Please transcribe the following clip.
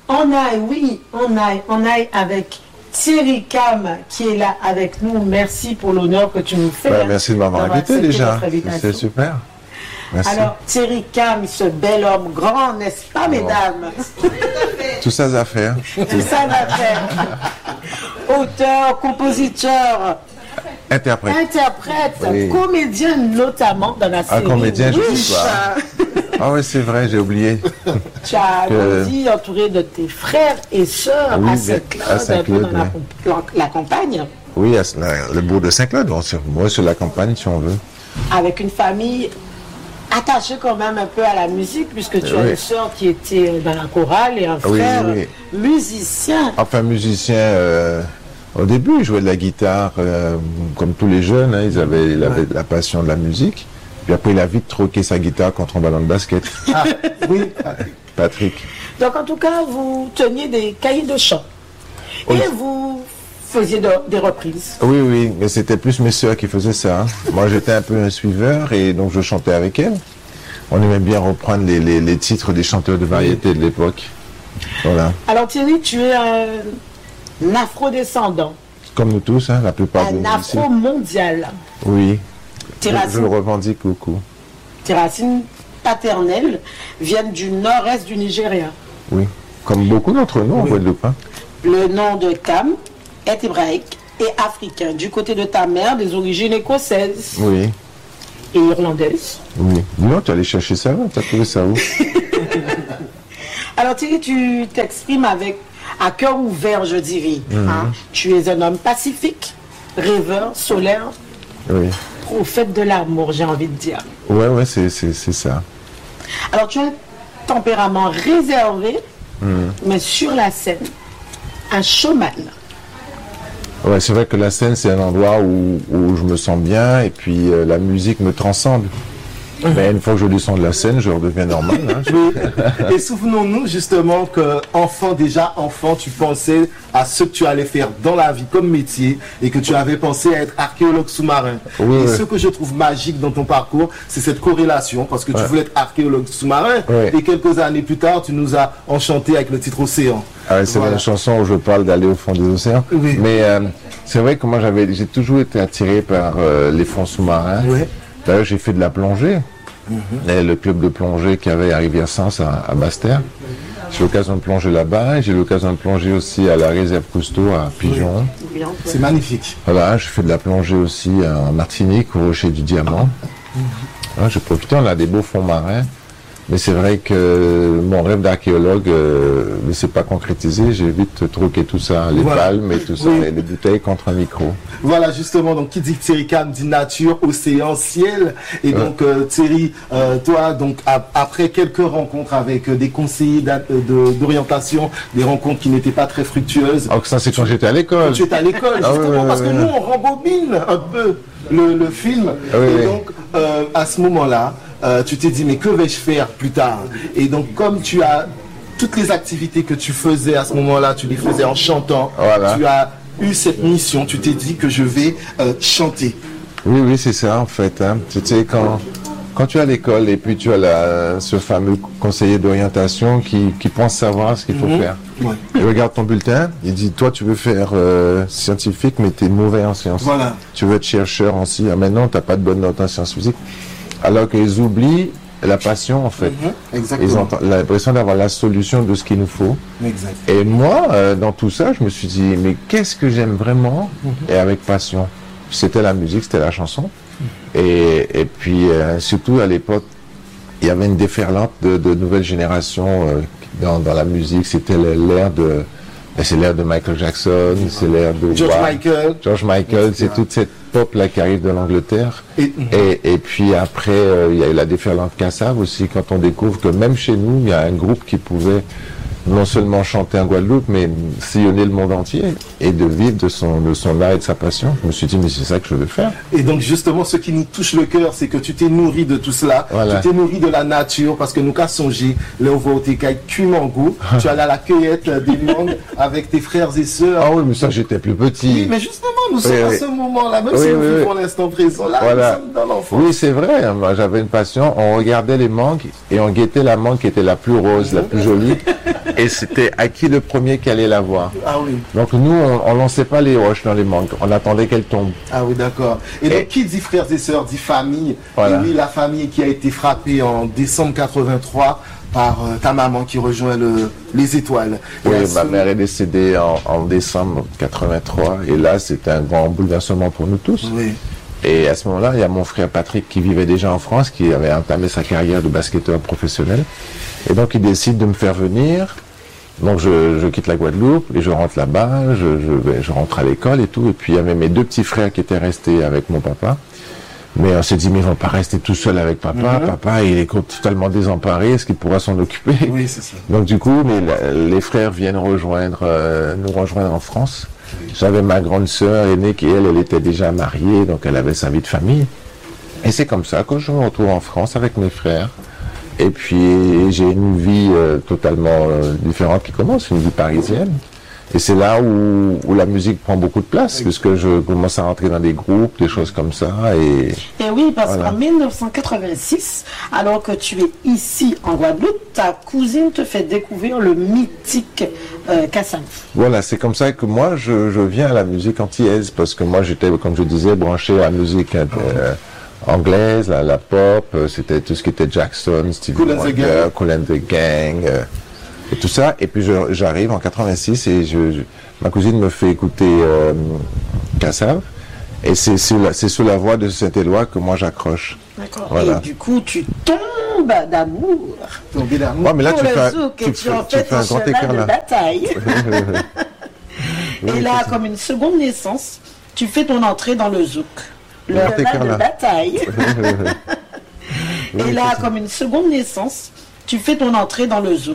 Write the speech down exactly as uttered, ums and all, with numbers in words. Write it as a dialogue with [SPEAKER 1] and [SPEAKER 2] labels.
[SPEAKER 1] On aille, oui, on aille, on aille avec Thierry Cam qui est là avec nous. Merci pour l'honneur que tu nous fais.
[SPEAKER 2] Ouais, merci de m'avoir invité déjà. C'est super. Merci.
[SPEAKER 1] Alors, Thierry Cam, ce bel homme grand, n'est-ce pas, mesdames?
[SPEAKER 2] Tout ça à faire.
[SPEAKER 1] Tout ça à faire. Auteur, compositeur,
[SPEAKER 2] interprète,
[SPEAKER 1] interprète oui. Comédien notamment dans la série.
[SPEAKER 2] Un comédien, je sais pas. Ah oui, c'est vrai, j'ai oublié.
[SPEAKER 1] Tu as que... grandi entouré de tes frères et sœurs oui, à Saint-Claude, à Saint-Claude dans oui. la, la, la campagne.
[SPEAKER 2] Oui, à, le bourg de Saint-Claude, moi sur la campagne si on veut.
[SPEAKER 1] Avec une famille attachée quand même un peu à la musique, puisque tu oui. as une sœur qui était dans la chorale et un frère oui, oui, oui. musicien.
[SPEAKER 2] Enfin, musicien, euh, au début, il jouait de la guitare, euh, comme tous les jeunes, hein, ils avaient, il avait ouais. la passion de la musique. Puis après, il a vite troqué sa guitare contre un ballon de basket.
[SPEAKER 1] Ah, oui,
[SPEAKER 2] Patrick.
[SPEAKER 1] Donc, en tout cas, vous teniez des cahiers de chant. Oui. Et vous faisiez de, des reprises.
[SPEAKER 2] Oui, oui, mais c'était plus mes sœurs qui faisaient ça. Hein. Moi, j'étais un peu un suiveur et donc je chantais avec elles. On aimait bien reprendre les, les, les titres des chanteurs de variété de l'époque. Voilà.
[SPEAKER 1] Alors, Thierry, tu es un, un afro-descendant.
[SPEAKER 2] Comme nous tous, hein, la plupart de nous.
[SPEAKER 1] Un afro-mondial.
[SPEAKER 2] Oui. Je, je le revendique beaucoup.
[SPEAKER 1] Tes racines paternelles viennent du nord-est du Nigeria.
[SPEAKER 2] Oui, comme beaucoup d'entre nous en
[SPEAKER 1] oui.
[SPEAKER 2] Guadeloupe. Hein.
[SPEAKER 1] Le nom de Cam est hébraïque et africain. Du côté de ta mère, des origines écossaises.
[SPEAKER 2] Oui.
[SPEAKER 1] Et irlandaises.
[SPEAKER 2] Oui. Non, tu es allé chercher ça, tu as trouvé ça où?
[SPEAKER 1] Alors Thierry, tu t'exprimes avec à cœur ouvert, je dirais.
[SPEAKER 2] Mm-hmm.
[SPEAKER 1] Hein? Tu es un homme pacifique, rêveur, solaire.
[SPEAKER 2] Oui.
[SPEAKER 1] Prophète de l'amour, j'ai envie de dire.
[SPEAKER 2] Ouais, ouais, c'est, c'est, c'est ça.
[SPEAKER 1] Alors, tu as un tempérament réservé, mmh. mais sur la scène, un showman.
[SPEAKER 2] Ouais, c'est vrai que la scène, c'est un endroit où, où je me sens bien et puis euh, la musique me transcende. Mmh. Mais une fois que je descends de la scène, je redeviens normal. Hein.
[SPEAKER 3] Oui. Et souvenons-nous justement que enfant, déjà enfant, tu pensais à ce que tu allais faire dans la vie comme métier et que tu avais pensé à être archéologue sous-marin.
[SPEAKER 2] Oui,
[SPEAKER 3] et
[SPEAKER 2] oui.
[SPEAKER 3] ce que je trouve magique dans ton parcours, c'est cette corrélation parce que tu
[SPEAKER 2] ouais.
[SPEAKER 3] voulais être archéologue sous-marin ouais. et quelques années plus tard, tu nous as enchanté avec le titre Océan.
[SPEAKER 2] Ah ouais, c'est voilà. Une chanson où je parle d'aller au fond des océans.
[SPEAKER 3] Oui.
[SPEAKER 2] Mais euh, c'est vrai que moi, j'avais, j'ai toujours été attiré par euh, les fonds sous-marins.
[SPEAKER 3] Oui.
[SPEAKER 2] D'ailleurs, j'ai fait de la plongée. Mm-hmm. Le club de plongée qui avait à Rivière-Sens à, à Basse-Terre. J'ai l'occasion de plonger là-bas et j'ai l'occasion de plonger aussi à la réserve Cousteau à Pigeon.
[SPEAKER 3] Oui. C'est magnifique.
[SPEAKER 2] Voilà, je fais de la plongée aussi en Martinique au Rocher du Diamant. Mm-hmm. Voilà, j'ai profité, on a des beaux fonds marins. Mais c'est vrai que mon rêve d'archéologue euh, ne s'est pas concrétisé. J'ai vite troqué tout ça, les voilà. palmes et tout ça, oui. et les bouteilles contre un micro.
[SPEAKER 3] Voilà, justement, donc qui dit Thierry Cam dit nature, océan, ciel. Et ouais. donc euh, Thierry, euh, toi, donc a, après quelques rencontres avec euh, des conseillers de, d'orientation, des rencontres qui n'étaient pas très fructueuses.
[SPEAKER 2] Alors que ça, c'est quand j'étais à l'école.
[SPEAKER 3] Quand tu étais à l'école, justement, ah, ouais, parce ouais, que ouais. nous, on rembobine un peu le, le film.
[SPEAKER 2] Ah, ouais,
[SPEAKER 3] et
[SPEAKER 2] ouais.
[SPEAKER 3] donc, euh, à ce moment-là, Euh, tu t'es dit mais que vais-je faire plus tard? Et donc comme tu as toutes les activités que tu faisais à ce moment-là, tu les faisais en chantant,
[SPEAKER 2] voilà.
[SPEAKER 3] tu as eu cette mission, tu t'es dit que je vais euh, chanter.
[SPEAKER 2] Oui, oui, c'est ça en fait. Hein. Tu sais, quand, quand tu es à l'école et puis tu as la, ce fameux conseiller d'orientation qui, qui pense savoir ce qu'il faut mmh. faire.
[SPEAKER 3] Ouais.
[SPEAKER 2] Il regarde ton bulletin, il dit toi tu veux faire euh, scientifique mais tu es mauvais en sciences.
[SPEAKER 3] Voilà.
[SPEAKER 2] Tu veux être chercheur en sciences, ah, maintenant tu n'as pas de bonne note en sciences physiques. Alors qu'ils oublient la passion, en fait.
[SPEAKER 3] Mmh,
[SPEAKER 2] ils ont l'impression d'avoir la solution de ce qu'il nous faut.
[SPEAKER 3] Exact.
[SPEAKER 2] Et moi, euh, dans tout ça, je me suis dit, mais qu'est-ce que j'aime vraiment mmh. et avec passion? C'était la musique, c'était la chanson. Mmh. Et, et puis, euh, surtout à l'époque, il y avait une déferlante de, de nouvelles générations euh, dans, dans la musique. C'était l'ère de... C'est l'ère de Michael Jackson, c'est l'ère de...
[SPEAKER 3] George
[SPEAKER 2] wow,
[SPEAKER 3] Michael.
[SPEAKER 2] George Michael, c'est toute cette pop-là qui arrive de l'Angleterre.
[SPEAKER 3] Et,
[SPEAKER 2] et, et puis après, euh, il y a eu la déferlante Kassav aussi, quand on découvre que même chez nous, il y a un groupe qui pouvait non seulement chanter en Guadeloupe, mais sillonner le monde entier et de vivre de son, de son art et de sa passion. Je me suis dit, mais c'est ça que je veux faire.
[SPEAKER 3] Et donc justement, ce qui nous touche le cœur, c'est que tu t'es nourri de tout cela.
[SPEAKER 2] Voilà.
[SPEAKER 3] Tu t'es nourri de la nature, parce que nous qu'à songer, là on voit au Técaille Cumango, tu allais à la cueillette des mangues avec tes frères et sœurs.
[SPEAKER 2] Ah oui, mais ça j'étais plus petit.
[SPEAKER 3] Oui, mais justement, nous sommes
[SPEAKER 2] oui,
[SPEAKER 3] à
[SPEAKER 2] oui.
[SPEAKER 3] ce moment-là, même
[SPEAKER 2] oui,
[SPEAKER 3] si nous
[SPEAKER 2] oui,
[SPEAKER 3] vivons
[SPEAKER 2] oui.
[SPEAKER 3] l'instant présent, là,
[SPEAKER 2] voilà.
[SPEAKER 3] nous sommes dans l'enfance.
[SPEAKER 2] Oui, c'est vrai, moi j'avais une passion, on regardait les mangues et on guettait la mangue qui était la plus rose, la plus jolie. Et c'était à qui le premier qui allait la voir.
[SPEAKER 3] Ah oui.
[SPEAKER 2] Donc nous, on ne lançait pas les roches dans les mangues, on attendait qu'elle tombe.
[SPEAKER 3] Ah oui, d'accord. Et, et donc, qui dit frères et sœurs, dit famille. Voilà. Et oui, la famille qui a été frappée en décembre quatre-vingt-trois par euh, ta maman qui rejoint le, les étoiles.
[SPEAKER 2] Oui, et ma ce... mère est décédée en, en décembre quatre-vingt-trois. Et là, c'était un grand bouleversement pour nous tous.
[SPEAKER 3] Oui.
[SPEAKER 2] Et à ce moment-là, il y a mon frère Patrick qui vivait déjà en France, qui avait entamé sa carrière de basketteur professionnel. Et donc, il décide de me faire venir. Donc, je, je quitte la Guadeloupe et je rentre là-bas, je, je, vais, je rentre à l'école et tout. Et puis, il y avait mes deux petits frères qui étaient restés avec mon papa. Mais on s'est dit, mais ils vont pas rester tout seuls avec papa. Mm-hmm. Papa, il est totalement désemparé. Est-ce qu'il pourra s'en occuper?
[SPEAKER 3] Oui, c'est ça.
[SPEAKER 2] Donc, du coup, les, les frères viennent rejoindre, euh, nous rejoindre en France. Oui. J'avais ma grande sœur aînée qui, elle, elle était déjà mariée, donc elle avait sa vie de famille. Et c'est comme ça que je me retrouve en France avec mes frères. Et puis, j'ai une vie euh, totalement euh, différente qui commence, une vie parisienne. Et c'est là où, où la musique prend beaucoup de place, puisque je commence à rentrer dans des groupes, des choses comme ça. Et,
[SPEAKER 1] et oui, parce voilà. qu'en mille neuf cent quatre-vingt-six, alors que tu es ici en Guadeloupe, ta cousine te fait découvrir le mythique euh, Kassav.
[SPEAKER 2] Voilà, c'est comme ça que moi, je, je viens à la musique antillaise, parce que moi, j'étais, comme je disais, branché à la musique euh, anglaise, la, la pop, c'était tout ce qui était Jackson, Stevie Wonder, Kool and the Gang... Euh, et tout ça, et puis je, j'arrive en quatre-vingt-six et je, je, ma cousine me fait écouter euh, Kassav, et c'est sur, la, c'est sur la voix de Saint-Éloi que moi j'accroche.
[SPEAKER 1] D'accord. Voilà. Et du coup, tu tombes d'amour.
[SPEAKER 3] Tomber d'amour.
[SPEAKER 2] Ouais, mais là,
[SPEAKER 1] pour
[SPEAKER 2] tu,
[SPEAKER 1] le
[SPEAKER 2] fais,
[SPEAKER 1] zouk,
[SPEAKER 2] tu,
[SPEAKER 1] et tu,
[SPEAKER 2] fais,
[SPEAKER 1] en
[SPEAKER 2] tu fais un grand écart là.
[SPEAKER 1] Bataille.
[SPEAKER 2] Oui,
[SPEAKER 1] et là, comme une seconde naissance, tu fais ton entrée dans le zouk. Le cheval de bataille.
[SPEAKER 2] Oui,
[SPEAKER 1] et là, comme une seconde naissance, tu fais ton entrée dans le zouk.